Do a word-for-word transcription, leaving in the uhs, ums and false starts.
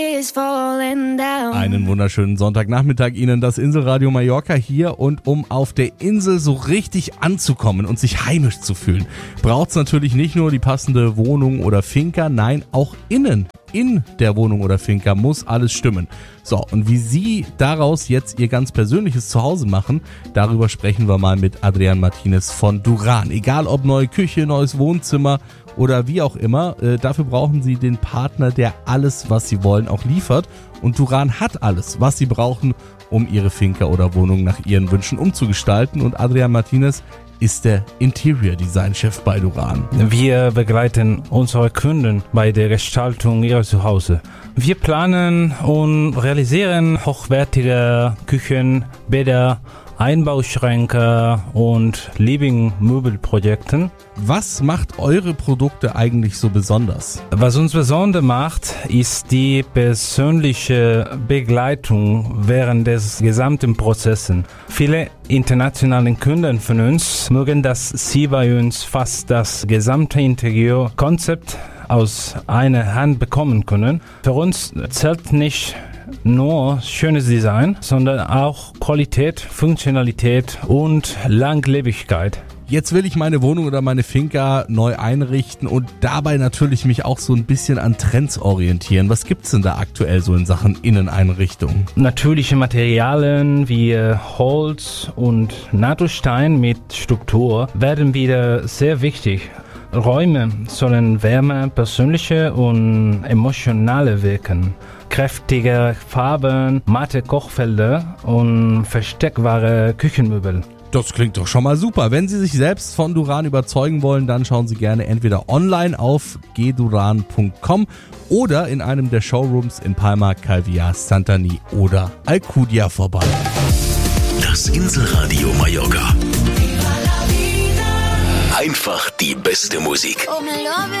Einen wunderschönen Sonntagnachmittag Ihnen, das Inselradio Mallorca hier, und um auf der Insel so richtig anzukommen und sich heimisch zu fühlen, braucht es natürlich nicht nur die passende Wohnung oder Finca, nein, auch innen. In der Wohnung oder Finca muss alles stimmen. So, und wie Sie daraus jetzt Ihr ganz persönliches Zuhause machen, darüber sprechen wir mal mit Adrián Martínez von Duran. Egal ob neue Küche, neues Wohnzimmer oder wie auch immer, äh, dafür brauchen Sie den Partner, der alles, was Sie wollen, auch liefert. Und Duran hat alles, was Sie brauchen, um Ihre Finca oder Wohnung nach Ihren Wünschen umzugestalten. Und Adrián Martínez ist der Interior Design Chef bei Duran. Wir begleiten unsere Kunden bei der Gestaltung ihrer Zuhause. Wir planen und realisieren hochwertige Küchen, Bäder, Einbauschränke und Living-Möbelprojekten. Was macht eure Produkte eigentlich so besonders? Was uns besonders macht, ist die persönliche Begleitung während des gesamten Prozesses. Viele internationale Kunden von uns mögen, dass sie bei uns fast das gesamte Interiorkonzept aus einer Hand bekommen können. Für uns zählt nicht nur schönes Design, sondern auch Qualität, Funktionalität und Langlebigkeit. Jetzt will ich meine Wohnung oder meine Finca neu einrichten und dabei natürlich mich auch so ein bisschen an Trends orientieren. Was gibt's denn da aktuell so in Sachen Inneneinrichtung? Natürliche Materialien wie Holz und Naturstein mit Struktur werden wieder sehr wichtig. Räume sollen wärmer, persönliche und emotionale wirken. Kräftige Farben, matte Kochfelder und versteckbare Küchenmöbel. Das klingt doch schon mal super. Wenn Sie sich selbst von Duran überzeugen wollen, dann schauen Sie gerne entweder online auf g duran punkt com oder in einem der Showrooms in Palma, Calviá, Santani oder Alcudia vorbei. Das Inselradio Mallorca. Einfach die beste Musik.